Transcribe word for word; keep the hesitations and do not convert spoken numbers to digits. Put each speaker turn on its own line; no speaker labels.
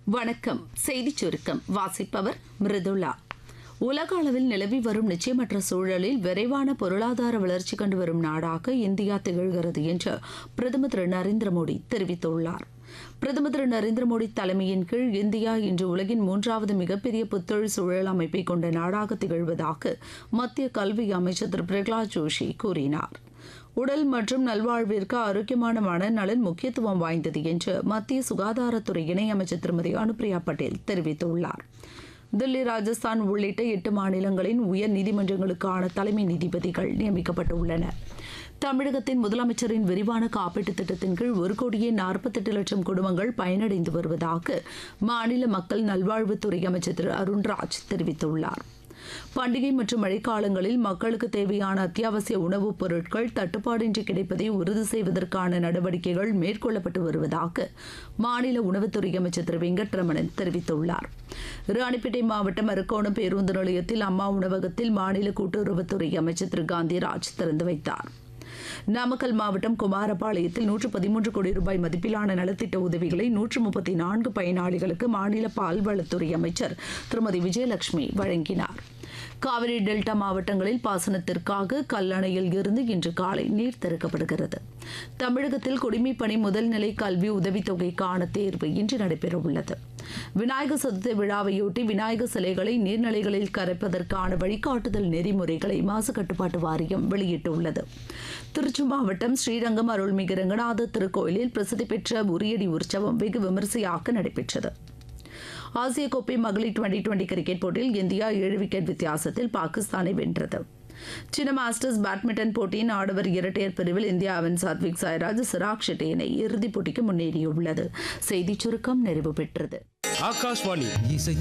வணக்கம். செய்திச் சுருக்கம் வாசிப்பவர் மிருதுளா. உலக அளவில் நிலவி வரும் நிச்சயமற்ற சூழலில் விரைவான பொருளாதார வளர்ச்சி கண்டு வரும் நாடாக இந்தியா திகழ்கிறது என்று பிரதமர் திரு நரேந்திர மோடி தெரிவித்துள்ளார். பிரதமர் திரு நரேந்திர மோடி தலைமையின் கீழ் இந்தியா இன்று உலகின் மூன்றாவது மிகப்பெரிய புத்தொழில் சூழல் அமைப்பை கொண்ட நாடாக திகழ்வதாக மத்திய கல்வி அமைச்சர் திரு பிரகலாத் ஜோஷி கூறினார். உடல் மற்றும் நல்வாழ்விற்கு ஆரோக்கியமான மனநலன் முக்கியத்துவம் வாய்ந்தது என்று மத்திய சுகாதாரத்துறை இணையமைச்சர் திருமதி அனுப்பிரியா பட்டேல் தெரிவித்துள்ளார். தில்லி, ராஜஸ்தான் உள்ளிட்ட எட்டு மாநிலங்களின் உயர் நீதிமன்றங்களுக்கான தலைமை நீதிபதிகள் நியமிக்கப்பட்டுள்ளனர். தமிழகத்தின் முதலமைச்சரின் விரிவான காப்பீட்டுத் திட்டத்தின் கீழ் ஒரு கோடியே நாற்பத்தெட்டு லட்சம் குடும்பங்கள் பயனடைந்து வருவதாக மாநில மக்கள் நல்வாழ்வுத்துறை அமைச்சர் திரு அருண்ராஜ் தெரிவித்துள்ளார். பண்டிகை மற்றும் மழைக்காலங்களில் மக்களுக்கு தேவையான அத்தியாவசிய உணவுப் பொருட்கள் தட்டுப்பாடின்றி கிடைப்பதை உறுதி செய்வதற்கான நடவடிக்கைகள் மேற்கொள்ளப்பட்டு வருவதாக மாநில உணவுத்துறை அமைச்சர் திரு வெங்கட்ரமணன் தெரிவித்துள்ளார். ராணிப்பேட்டை மாவட்டம் அரக்கோணம் பேருந்து நிலையத்தில் அம்மா உணவகத்தில் மாநில கூட்டுறவுத்துறை அமைச்சர் திரு காந்திராஜ் திறந்து வைத்தார். நாமக்கல் மாவட்டம் குமாரபாளையத்தில் நூற்று பதிமூன்று கோடி ரூபாய் மதிப்பிலான நலத்திட்ட உதவிகளை நூற்று முப்பத்தி நான்கு பயனாளிகளுக்கு மாநில பால்வளத்துறை அமைச்சர் திருமதி விஜயலட்சுமி வழங்கினார். காவிரி டெல்டா மாவட்டங்களில் பாசனத்திற்காக கல்லணையில் இருந்து இன்று காலை நீர் திறக்கப்படுகிறது. தமிழகத்தில் குடிமைப் பணி முதல்நிலை கல்வி உதவித்தொகைக்கான தேர்வு இன்று நடைபெறவுள்ளது. விநாயகர் சதுர்த்தி விழாவையொட்டி விநாயகர் சிலைகளை நீர்நிலைகளில் கரைப்பதற்கான வழிகாட்டுதல் நெறிமுறைகளை மாசு கட்டுப்பாட்டு வாரியம் வெளியிட்டுள்ளது. திருச்சி மாவட்டம் ஸ்ரீரங்கம் அருள்மிகு ரங்கநாதர் திருக்கோயிலில் பிரசித்தி பெற்ற உரியடி உற்சவம் வெகு விமரிசையாக நடைபெற்றது. ஆசிய கோப்பை மகளிர் டுவெண்டி டுவெண்டி கிரிக்கெட் போட்டியில் இந்தியா ஏழு விக்கெட் வித்தியாசத்தில் பாகிஸ்தானை வென்றது. சீன மாஸ்டர்ஸ் பேட்மிண்டன் போட்டியின் ஆடவர் இரட்டையர் பிரிவில் இந்தியாவின் சாத்விக் சாய்ராஜ் சிராக் ஷெட்டி இணை இறுதிப் போட்டிக்கு முன்னேறியுள்ளது. செய்திச் சுருக்கம் நிறைவு பெற்றது.
ஆகாஷ்வாணி